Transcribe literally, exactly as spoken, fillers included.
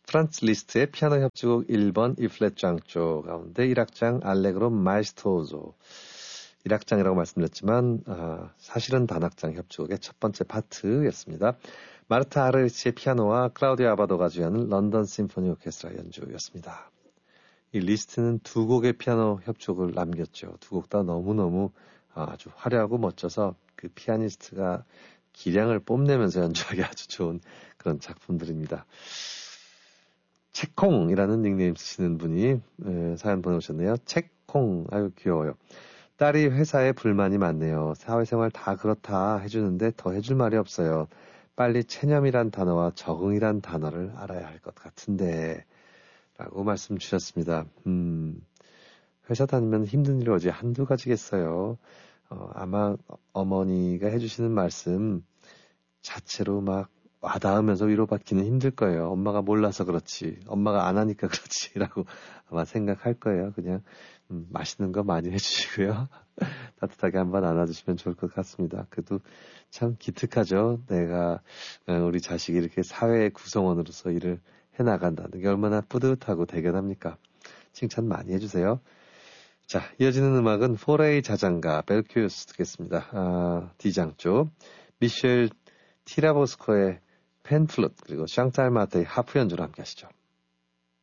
프란츠 리스트의 피아노 협주곡 일 번 E플랫 장조 가운데 일 악장 알레그로 마에스토조. 일 악장이라고 말씀드렸지만 아, 사실은 단악장 협주곡의 첫 번째 파트였습니다. 마르타 아르치의 피아노와 클라우디오 아바도가 주연한 런던 심포니 오케스트라 연주였습니다. 이 리스트는 두 곡의 피아노 협주곡을 남겼죠. 두 곡 다 너무너무 아주 화려하고 멋져서 그 피아니스트가 기량을 뽐내면서 연주하기 아주 좋은 그런 작품들입니다. 책콩이라는 닉네임 쓰시는 분이 에, 사연 보내오셨네요. 책콩, 아유 귀여워요. 딸이 회사에 불만이 많네요. 사회생활 다 그렇다 해주는데 더 해줄 말이 없어요. 빨리 체념이란 단어와 적응이란 단어를 알아야 할 것 같은데 라고 말씀 주셨습니다. 음, 회사 다니면 힘든 일이 어디 한두 가지겠어요. 어, 아마 어머니가 해주시는 말씀 자체로 막 와닿으면서 위로받기는 힘들 거예요. 엄마가 몰라서 그렇지, 엄마가 안 하니까 그렇지라고 아마 생각할 거예요. 그냥 음, 맛있는 거 많이 해주시고요. 따뜻하게 한번 안아주시면 좋을 것 같습니다. 그래도 참 기특하죠. 내가 우리 자식이 이렇게 사회의 구성원으로서 일을 해나간다는 게 얼마나 뿌듯하고 대견합니까? 칭찬 많이 해주세요. 자, 이어지는 음악은 포레이 자장가 벨큐스 듣겠습니다. 아, D장조 미셸 티라보스코의 펜플룻 그리고 샹탈 마테의 하프 연주로 함께 하시죠.